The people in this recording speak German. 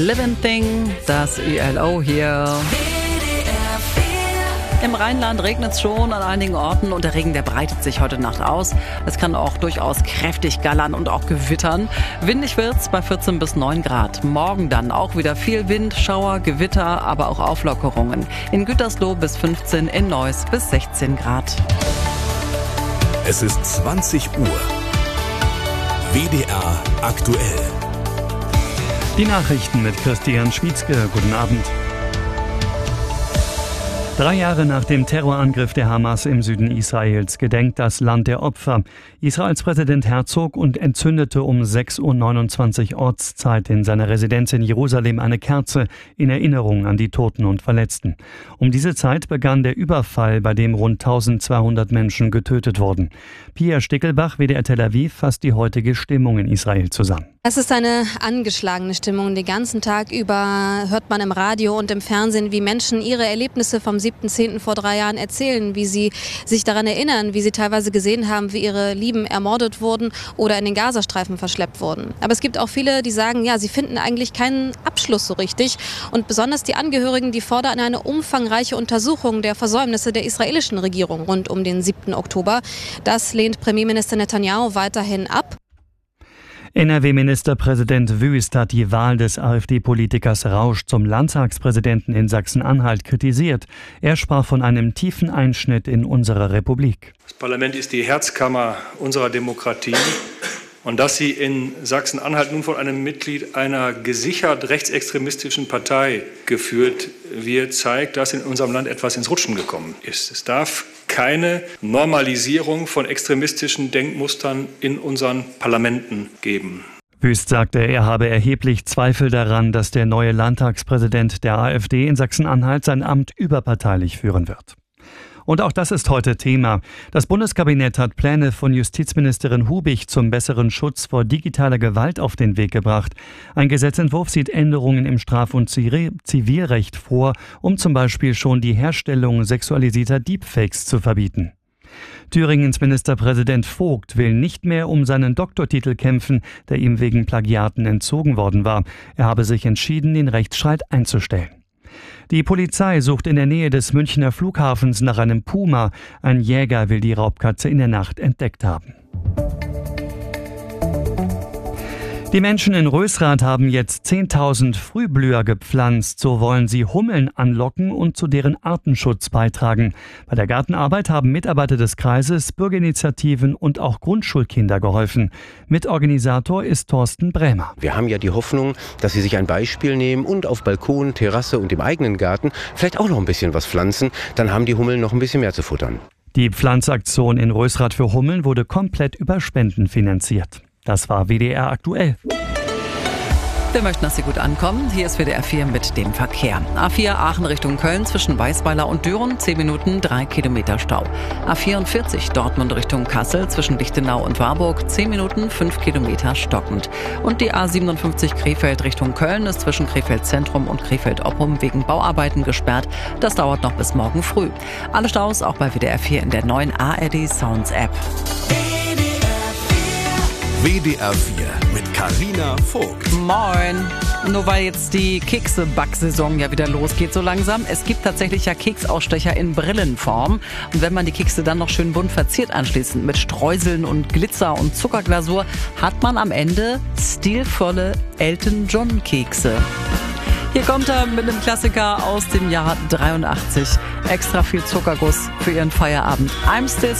Living Thing, das ELO hier. Im Rheinland regnet es schon an einigen Orten und der Regen, der breitet sich heute Nacht aus. Es kann auch durchaus kräftig gallern und auch gewittern. Windig wird's bei 14 bis 9 Grad. Morgen dann auch wieder viel Wind, Schauer, Gewitter, aber auch Auflockerungen. In Gütersloh bis 15, in Neuss bis 16 Grad. Es ist 20 Uhr. WDR aktuell. Die Nachrichten mit Christian Schmietzke. Guten Abend. 3 Jahre nach dem Terrorangriff der Hamas im Süden Israels gedenkt das Land der Opfer. Israels Präsident Herzog entzündete um 6:29 Uhr Ortszeit in seiner Residenz in Jerusalem eine Kerze in Erinnerung an die Toten und Verletzten. Um diese Zeit begann der Überfall, bei dem rund 1200 Menschen getötet wurden. Pia Stickelbach, WDR Tel Aviv, fasst die heutige Stimmung in Israel zusammen. Es ist eine angeschlagene Stimmung. Den ganzen Tag über hört man im Radio und im Fernsehen, wie Menschen ihre Erlebnisse vom 7.10. vor 3 Jahren erzählen, wie sie sich daran erinnern, wie sie teilweise gesehen haben, wie ihre Lieben ermordet wurden oder in den Gazastreifen verschleppt wurden. Aber es gibt auch viele, die sagen, ja, sie finden eigentlich keinen Abschluss so richtig. Und besonders die Angehörigen, die fordern eine umfangreiche Untersuchung der Versäumnisse der israelischen Regierung rund um den 7. Oktober. Das lehnt Premierminister Netanyahu weiterhin ab. NRW-Ministerpräsident Wüst hat die Wahl des AfD-Politikers Rausch zum Landtagspräsidenten in Sachsen-Anhalt kritisiert. Er sprach von einem tiefen Einschnitt in unsere Republik. Das Parlament ist die Herzkammer unserer Demokratie. Und dass sie in Sachsen-Anhalt nun von einem Mitglied einer gesichert rechtsextremistischen Partei geführt wird, zeigt, dass in unserem Land etwas ins Rutschen gekommen ist. Es darf keine Normalisierung von extremistischen Denkmustern in unseren Parlamenten geben. Wüst sagte, er habe erheblich Zweifel daran, dass der neue Landtagspräsident der AfD in Sachsen-Anhalt sein Amt überparteilich führen wird. Und auch das ist heute Thema. Das Bundeskabinett hat Pläne von Justizministerin Hubig zum besseren Schutz vor digitaler Gewalt auf den Weg gebracht. Ein Gesetzentwurf sieht Änderungen im Straf- und Zivilrecht vor, um zum Beispiel schon die Herstellung sexualisierter Deepfakes zu verbieten. Thüringens Ministerpräsident Vogt will nicht mehr um seinen Doktortitel kämpfen, der ihm wegen Plagiaten entzogen worden war. Er habe sich entschieden, den Rechtsstreit einzustellen. Die Polizei sucht in der Nähe des Münchner Flughafens nach einem Puma. Ein Jäger will die Raubkatze in der Nacht entdeckt haben. Die Menschen in Rösrath haben jetzt 10.000 Frühblüher gepflanzt. So wollen sie Hummeln anlocken und zu deren Artenschutz beitragen. Bei der Gartenarbeit haben Mitarbeiter des Kreises, Bürgerinitiativen und auch Grundschulkinder geholfen. Mitorganisator ist Thorsten Brämer. Wir haben ja die Hoffnung, dass sie sich ein Beispiel nehmen und auf Balkon, Terrasse und im eigenen Garten vielleicht auch noch ein bisschen was pflanzen. Dann haben die Hummeln noch ein bisschen mehr zu futtern. Die Pflanzaktion in Rösrath für Hummeln wurde komplett über Spenden finanziert. Das war WDR aktuell. Wir möchten, dass Sie gut ankommen. Hier ist WDR 4 mit dem Verkehr. A4 Aachen Richtung Köln zwischen Weißweiler und Düren 10 Minuten 3 Kilometer Stau. A44 Dortmund Richtung Kassel zwischen Lichtenau und Warburg 10 Minuten 5 Kilometer stockend. Und die A57 Krefeld Richtung Köln ist zwischen Krefeld Zentrum und Krefeld Oppum wegen Bauarbeiten gesperrt. Das dauert noch bis morgen früh. Alle Staus auch bei WDR 4 in der neuen ARD Sounds App. WDR 4 mit Carina Vogt. Moin. Nur weil jetzt die Kekse-Backsaison ja wieder losgeht so langsam. Es gibt tatsächlich ja Keksausstecher in Brillenform. Und wenn man die Kekse dann noch schön bunt verziert anschließend mit Streuseln und Glitzer und Zuckerglasur, hat man am Ende stilvolle Elton-John-Kekse. Hier kommt er mit einem Klassiker aus dem Jahr 83. Extra viel Zuckerguss für Ihren Feierabend. I'm Still